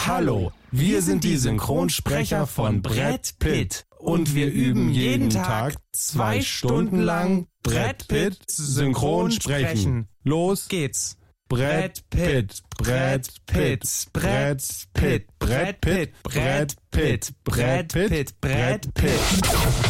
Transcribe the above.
Hallo, wir sind die Synchronsprecher von Brad Pitt und wir üben jeden Tag 2 Stunden lang Brad Pitt synchron sprechen. Los geht's. Brad Pitt, Brad Pitt, Brad Pitt, Brad Pitt, Brad Pitt, Brad Pitt, Brad Pitt.